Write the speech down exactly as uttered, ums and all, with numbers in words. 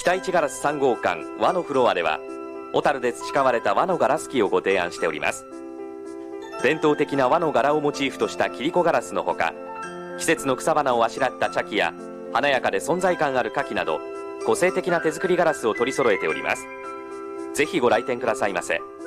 北一ガラスさん号館和のフロアでは、小樽で培われた和のガラス機をご提案しております。伝統的な和の柄をモチーフとした切子ガラスのほか、季節の草花をあしらった茶器や華やかで存在感ある花器など、個性的な手作りガラスを取り揃えております。ぜひご来店くださいませ。